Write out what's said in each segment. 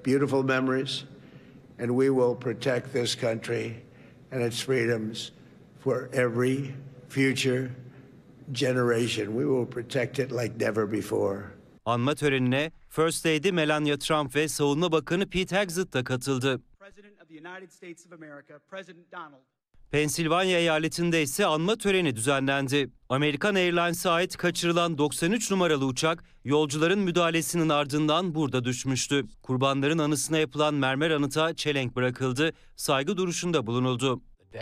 beautiful memories, and we will protect this country and its freedoms for every future generation. We will protect it like never before. Anma törenine First Lady Melania Trump ve Savunma Bakanı Pete Hegseth da katıldı. Pensilvanya eyaletinde ise anma töreni düzenlendi. Amerikan Airlines'a ait kaçırılan 93 numaralı uçak yolcuların müdahalesinin ardından burada düşmüştü. Kurbanların anısına yapılan mermer anıta çelenk bırakıldı, saygı duruşunda bulunuldu.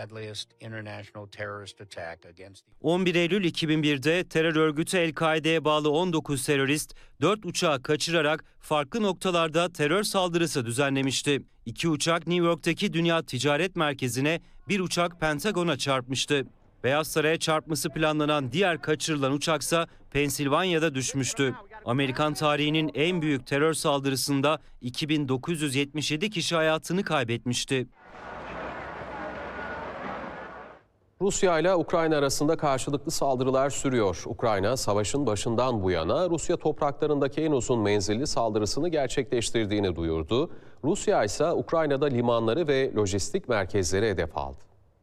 11 Eylül 2001'de terör örgütü El-Kaide'ye bağlı 19 terörist 4 uçağı kaçırarak farklı noktalarda terör saldırısı düzenlemişti. 2 uçak New York'taki Dünya Ticaret Merkezi'ne, bir uçak Pentagon'a çarpmıştı. Beyaz Saray'a çarpması planlanan diğer kaçırılan uçaksa Pensilvanya'da düşmüştü. Amerikan tarihinin en büyük terör saldırısında 2977 kişi hayatını kaybetmişti. Rusya ile Ukrayna arasında karşılıklı saldırılar sürüyor. Ukrayna savaşın başından bu yana Rusya topraklarındaki en uzun menzilli saldırısını gerçekleştirdiğini duyurdu. Rusya ise Ukrayna'da limanları ve lojistik merkezleri hedef aldı.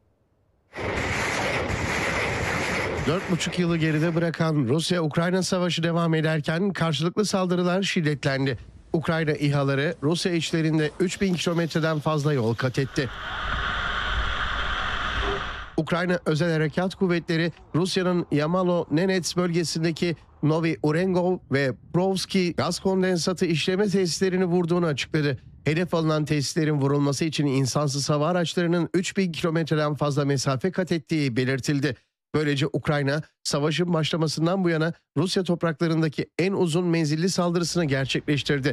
4,5 yılı geride bırakan Rusya-Ukrayna savaşı devam ederken karşılıklı saldırılar şiddetlendi. Ukrayna İHA'ları Rusya içlerinde 3000 kilometreden fazla yol kat etti. Ukrayna Özel Harekat Kuvvetleri Rusya'nın Yamalo-Nenets bölgesindeki Novi Urengov ve Provski gaz kondensatı işleme tesislerini vurduğunu açıkladı. Hedef alınan tesislerin vurulması için insansız hava araçlarının 3000 kilometreden fazla mesafe kat ettiği belirtildi. Böylece Ukrayna savaşın başlamasından bu yana Rusya topraklarındaki en uzun menzilli saldırısını gerçekleştirdi.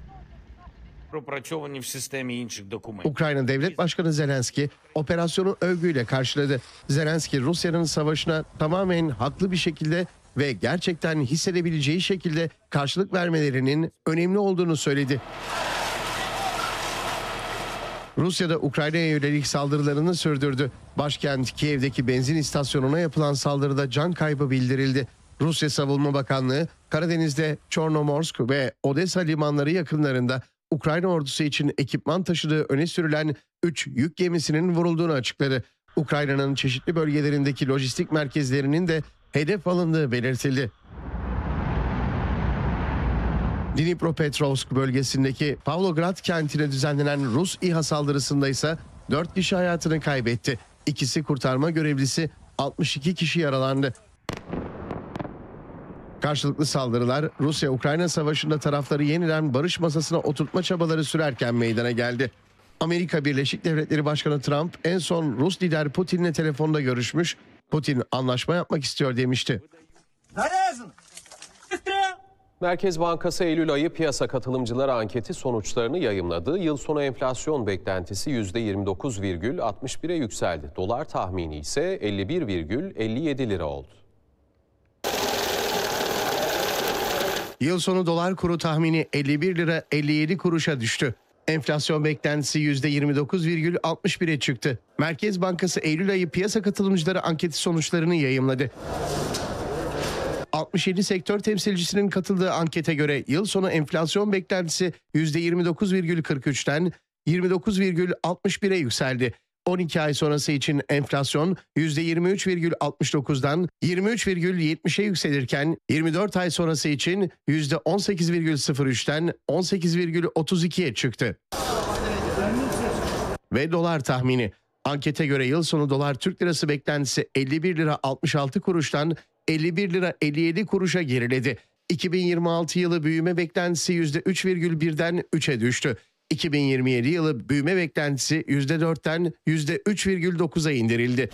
Ukrayna Devlet Başkanı Zelenski operasyonu övgüyle karşıladı. Zelenski, Rusya'nın savaşına tamamen haklı bir şekilde ve gerçekten hissedebileceği şekilde karşılık vermelerinin önemli olduğunu söyledi. Rusya da Ukrayna'ya yönelik saldırılarını sürdürdü. Başkent Kiev'deki benzin istasyonuna yapılan saldırıda can kaybı bildirildi. Rusya Savunma Bakanlığı, Karadeniz'de Çornomorsk ve Odessa limanları yakınlarında Ukrayna ordusu için ekipman taşıdığı öne sürülen 3 yük gemisinin vurulduğunu açıkladı. Ukrayna'nın çeşitli bölgelerindeki lojistik merkezlerinin de hedef alındığı belirtildi. Dnipropetrovsk bölgesindeki Pavlograd kentine düzenlenen Rus İHA saldırısında ise 4 kişi hayatını kaybetti. İkisi kurtarma görevlisi, 62 kişi yaralandı. Karşılıklı saldırılar Rusya-Ukrayna savaşında tarafları yeniden barış masasına oturtma çabaları sürerken meydana geldi. Amerika Birleşik Devletleri Başkanı Trump en son Rus lider Putin'le telefonda görüşmüş, Putin anlaşma yapmak istiyor demişti. Merkez Bankası Eylül ayı piyasa katılımcıları anketi sonuçlarını yayımladı. Yıl sonu enflasyon beklentisi %29,61'e yükseldi. Dolar tahmini ise 51,57 lira oldu. Yıl sonu dolar kuru tahmini 51 lira 57 kuruşa düştü. Enflasyon beklentisi %29,61'e çıktı. Merkez Bankası Eylül ayı piyasa katılımcıları anketi sonuçlarını yayımladı. 67 sektör temsilcisinin katıldığı ankete göre yıl sonu enflasyon beklentisi %29,43'ten 29,61'e yükseldi. 12 ay sonrası için enflasyon %23,69'dan 23,70'e yükselirken 24 ay sonrası için %18,03'ten 18,32'ye çıktı. Ve dolar tahmini. Ankete göre yıl sonu dolar Türk lirası beklentisi 51 lira 66 kuruştan 51 lira 57 kuruşa geriledi. 2026 yılı büyüme beklentisi %3,1'den 3'e düştü. 2027 yılı büyüme beklentisi %4'ten %3,9'a indirildi.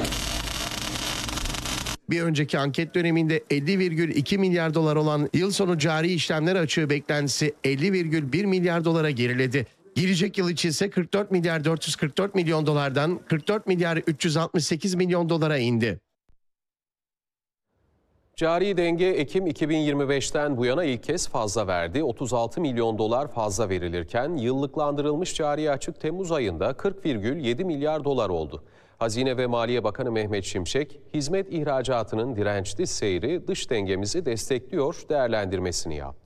Bir önceki anket döneminde 50,2 milyar dolar olan yıl sonu cari işlemler açığı beklentisi 50,1 milyar dolara geriledi. Gelecek yıl için ise 44 milyar 444 milyon dolardan 44 milyar 368 milyon dolara indi. Cari denge Ekim 2025'ten bu yana ilk kez fazla verdi. 36 milyon dolar fazla verilirken yıllıklandırılmış cari açık Temmuz ayında 40,7 milyar dolar oldu. Hazine ve Maliye Bakanı Mehmet Şimşek, hizmet ihracatının dirençli seyri dış dengemizi destekliyor değerlendirmesini yaptı.